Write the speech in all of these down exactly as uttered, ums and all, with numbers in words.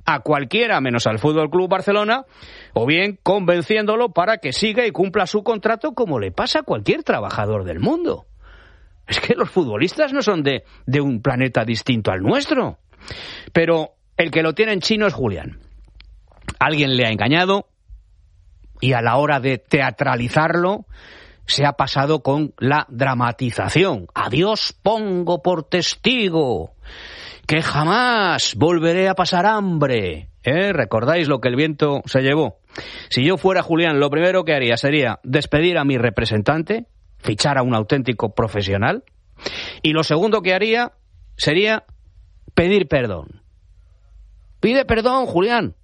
a cualquiera menos al F C Barcelona, o bien convenciéndolo para que siga y cumpla su contrato como le pasa a cualquier trabajador del mundo. Es que los futbolistas no son de, de un planeta distinto al nuestro. Pero el que lo tiene en chino es Julián. Alguien le ha engañado y a la hora de teatralizarlo se ha pasado con la dramatización. A Dios pongo por testigo que jamás volveré a pasar hambre. ¿Eh? ¿Recordáis lo que el viento se llevó? Si yo fuera Julián, lo primero que haría sería despedir a mi representante, fichar a un auténtico profesional, y lo segundo que haría sería pedir perdón. Pide perdón, Julián.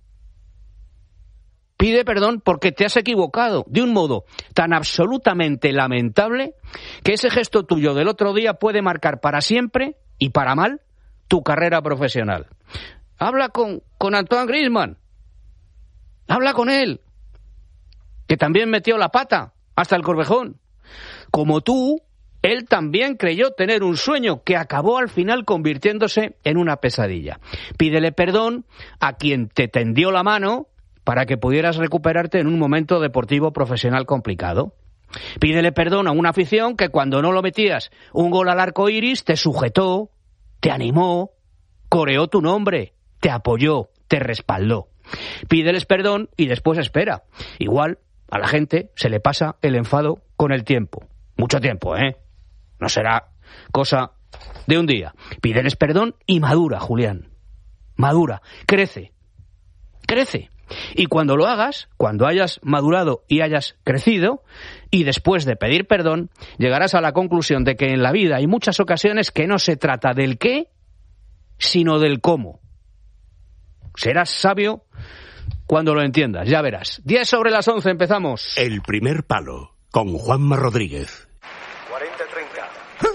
Pide perdón porque te has equivocado de un modo tan absolutamente lamentable que ese gesto tuyo del otro día puede marcar para siempre y para mal tu carrera profesional. Habla con, con Antoine Griezmann. Habla con él, que también metió la pata hasta el Corvejón. Como tú, él también creyó tener un sueño que acabó al final convirtiéndose en una pesadilla. Pídele perdón a quien te tendió la mano para que pudieras recuperarte en un momento deportivo profesional complicado. Pídele perdón a una afición que cuando no lo metías un gol al arco iris te sujetó, te animó, coreó tu nombre, te apoyó, te respaldó. Pídeles perdón y después espera. Igual a la gente se le pasa el enfado con el tiempo. Mucho tiempo, ¿eh? No será cosa de un día. Pídeles perdón y madura, Julián. Madura, crece, crece. Y cuando lo hagas, cuando hayas madurado y hayas crecido, y después de pedir perdón, llegarás a la conclusión de que en la vida hay muchas ocasiones que no se trata del qué, sino del cómo. Serás sabio cuando lo entiendas, ya verás. diez sobre las once, empezamos. El primer palo, con Juanma Rodríguez. cuarenta treinta.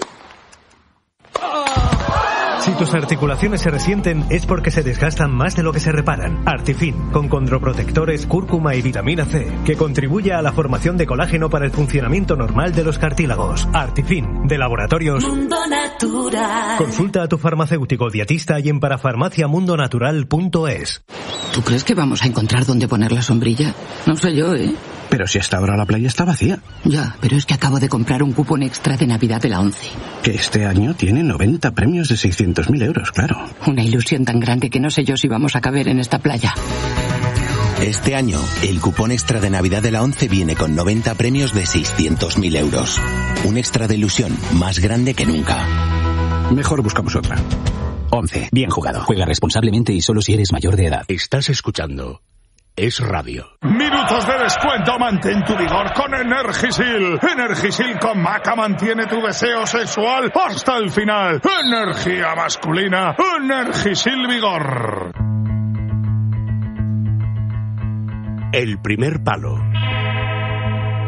Si tus articulaciones se resienten es porque se desgastan más de lo que se reparan. Artifin, con condroprotectores, cúrcuma y vitamina C, que contribuye a la formación de colágeno para el funcionamiento normal de los cartílagos. Artifin, de Laboratorios Mundo Natural. Consulta a tu farmacéutico dietista y en parafarmaciamundonatural punto es. ¿Tú crees que vamos a encontrar dónde poner la sombrilla? No sé yo, ¿eh? Pero si hasta ahora la playa está vacía. Ya, pero es que acabo de comprar un cupón extra de Navidad de la ONCE. Que este año tiene noventa premios de seiscientos mil euros, claro. Una ilusión tan grande que no sé yo si vamos a caber en esta playa. Este año, el cupón extra de Navidad de la ONCE viene con noventa premios de seiscientos mil euros. Un extra de ilusión más grande que nunca. Mejor buscamos otra. ONCE. Bien jugado. Juega responsablemente y solo si eres mayor de edad. Estás escuchando Es Radio. Minutos de descuento, mantén tu vigor con Energisil. Energisil con maca mantiene tu deseo sexual hasta el final. Energía masculina, Energisil Vigor. El primer palo,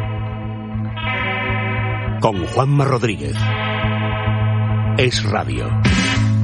con Juanma Rodríguez. Es Radio.